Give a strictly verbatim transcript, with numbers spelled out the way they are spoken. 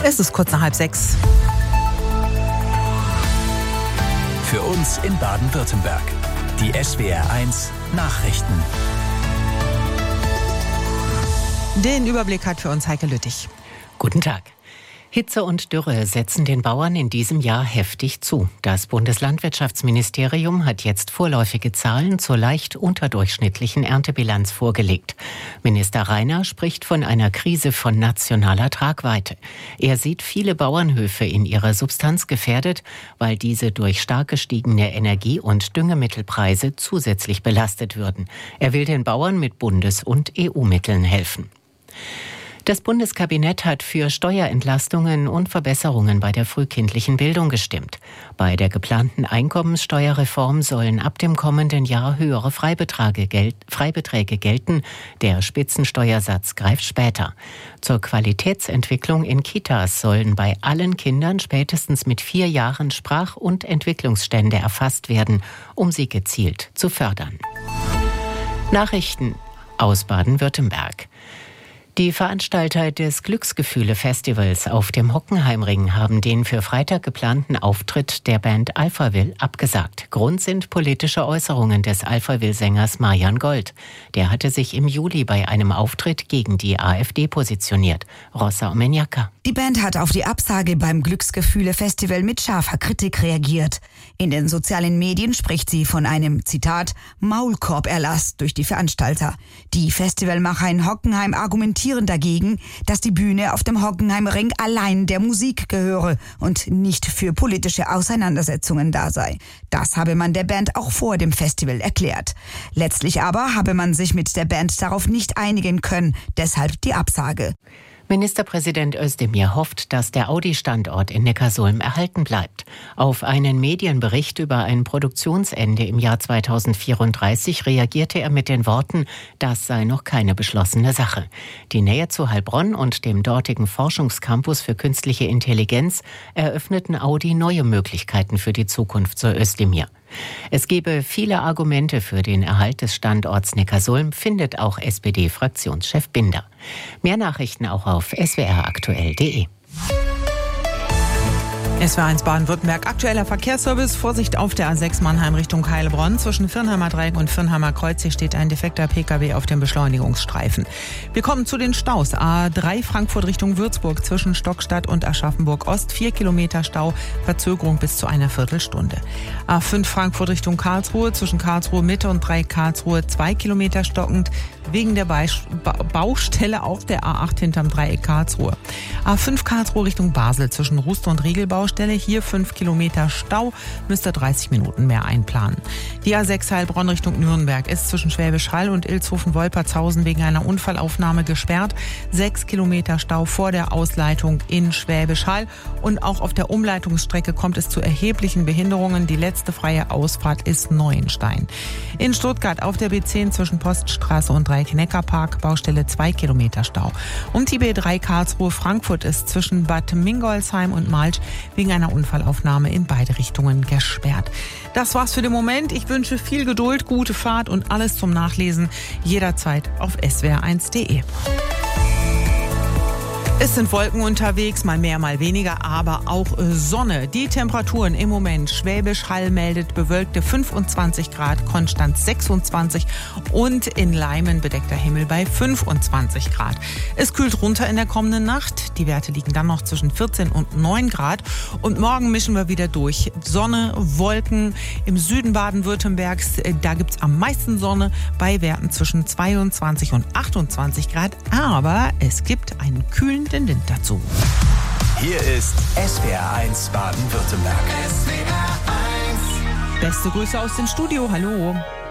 Es ist kurz nach halb sechs. Für uns in Baden-Württemberg. Die S W R eins Nachrichten. Den Überblick hat für uns Heike Lüttich. Guten Tag. Hitze und Dürre setzen den Bauern in diesem Jahr heftig zu. Das Bundeslandwirtschaftsministerium hat jetzt vorläufige Zahlen zur leicht unterdurchschnittlichen Erntebilanz vorgelegt. Minister Rainer spricht von einer Krise von nationaler Tragweite. Er sieht viele Bauernhöfe in ihrer Substanz gefährdet, weil diese durch stark gestiegene Energie- und Düngemittelpreise zusätzlich belastet würden. Er will den Bauern mit Bundes- und E U-Mitteln helfen. Das Bundeskabinett hat für Steuerentlastungen und Verbesserungen bei der frühkindlichen Bildung gestimmt. Bei der geplanten Einkommenssteuerreform sollen ab dem kommenden Jahr höhere Freibeträge, gel- Freibeträge gelten. Der Spitzensteuersatz greift später. Zur Qualitätsentwicklung in Kitas sollen bei allen Kindern spätestens mit vier Jahren Sprach- und Entwicklungsstände erfasst werden, um sie gezielt zu fördern. Nachrichten aus Baden-Württemberg. Die Veranstalter des Glücksgefühle-Festivals auf dem Hockenheimring haben den für Freitag geplanten Auftritt der Band Alphaville abgesagt. Grund sind politische Äußerungen des Alphaville-Sängers Marjan Gold. Der hatte sich im Juli bei einem Auftritt gegen die AfD positioniert. Rossa Omenjaka. Die Band hat auf die Absage beim Glücksgefühle-Festival mit scharfer Kritik reagiert. In den sozialen Medien spricht sie von einem, Zitat, Maulkorb-Erlass durch die Veranstalter. Die Festivalmacher in Hockenheim argumentieren dagegen, dass die Bühne auf dem Hockenheimring allein der Musik gehöre und nicht für politische Auseinandersetzungen da sei. Das habe man der Band auch vor dem Festival erklärt. Letztlich aber habe man sich mit der Band darauf nicht einigen können, deshalb die Absage. Ministerpräsident Özdemir hofft, dass der Audi-Standort in Neckarsulm erhalten bleibt. Auf einen Medienbericht über ein Produktionsende im Jahr zweitausendvierunddreißig reagierte er mit den Worten, das sei noch keine beschlossene Sache. Die Nähe zu Heilbronn und dem dortigen Forschungscampus für künstliche Intelligenz eröffneten Audi neue Möglichkeiten für die Zukunft, so Özdemir. Es gebe viele Argumente für den Erhalt des Standorts Neckarsulm, findet auch S P D-Fraktionschef Binder. Mehr Nachrichten auch auf s w r aktuell punkt d e. S W R eins Baden-Württemberg, aktueller Verkehrsservice. Vorsicht auf der A sechs Mannheim Richtung Heilbronn. Zwischen Viernheimer Dreieck und Viernheimer Kreuz. Hier steht ein defekter P K W auf dem Beschleunigungsstreifen. Wir kommen zu den Staus. A drei Frankfurt Richtung Würzburg zwischen Stockstadt und Aschaffenburg Ost. Vier Kilometer Stau, Verzögerung bis zu einer Viertelstunde. A fünf Frankfurt Richtung Karlsruhe zwischen Karlsruhe Mitte und Dreieck Karlsruhe. Zwei Kilometer stockend wegen der Be- ba- Baustelle auf der A acht hinterm Dreieck Karlsruhe. A fünf Karlsruhe Richtung Basel zwischen Rust und Riegelbaustelle. Hier fünf Kilometer Stau, müsst ihr dreißig Minuten mehr einplanen. Die A sechs Heilbronn Richtung Nürnberg ist zwischen Schwäbisch Hall und Ilshofen-Wolpertshausen wegen einer Unfallaufnahme gesperrt. Sechs Kilometer Stau vor der Ausleitung in Schwäbisch Hall. Und auch auf der Umleitungsstrecke kommt es zu erheblichen Behinderungen. Die letzte freie Ausfahrt ist Neuenstein. In Stuttgart auf der B zehn zwischen Poststraße und Dreieck-Neckar-Park, Baustelle zwei Kilometer Stau. Und die B drei Karlsruhe-Frankfurt ist zwischen Bad Mingolsheim und Malsch wegen einer Unfallaufnahme in beide Richtungen gesperrt. Das war's für den Moment. Ich wünsche viel Geduld, gute Fahrt und alles zum Nachlesen jederzeit auf s w r eins punkt d e. Es sind Wolken unterwegs, mal mehr, mal weniger, aber auch Sonne. Die Temperaturen im Moment: Schwäbisch Hall meldet bewölkte fünfundzwanzig Grad, Konstanz sechsundzwanzig und in Leimen bedeckter Himmel bei fünfundzwanzig Grad. Es kühlt runter in der kommenden Nacht. Die Werte liegen dann noch zwischen vierzehn und neun Grad. Und morgen mischen wir wieder durch. Sonne, Wolken im Süden Baden-Württembergs. Da gibt's am meisten Sonne bei Werten zwischen zweiundzwanzig und achtundzwanzig Grad. Aber es gibt einen kühlen den Wind dazu. Hier ist S W R eins Baden-Württemberg. Beste Grüße aus dem Studio. Hallo.